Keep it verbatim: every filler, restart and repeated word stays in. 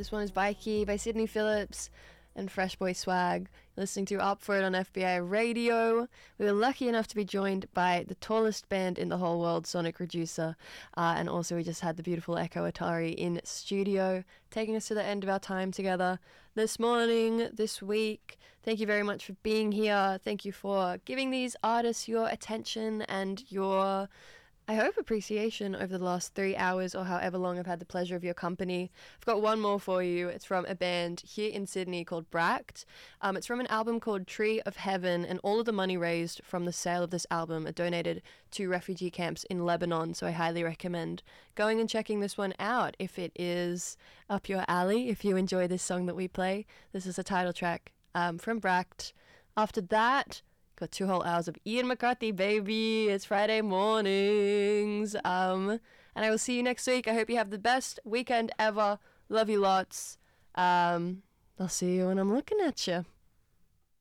This one is Bikey by Sydney Phillips and Fresh Boy Swag. You're listening to Up For It on F B I Radio. We were lucky enough to be joined by the tallest band in the whole world, Sonic Reducer, uh, and also we just had the beautiful Echo Atari in studio, taking us to the end of our time together this morning, this week. Thank you very much for being here. Thank you for giving these artists your attention and your, I hope, appreciation over the last three hours or however long I've had the pleasure of your company. I've got one more for you. It's from a band here in Sydney called Bract. Um, it's from an album called Tree of Heaven, and all of the money raised from the sale of this album are donated to refugee camps in Lebanon, so I highly recommend going and checking this one out if it is up your alley, if you enjoy this song that we play. This is a title track um, from Bract. After that, got two whole hours of Ian McCarthy, baby. It's Friday mornings. Um, and I will see you next week. I hope you have the best weekend ever. Love you lots. Um, I'll see you when I'm looking at you.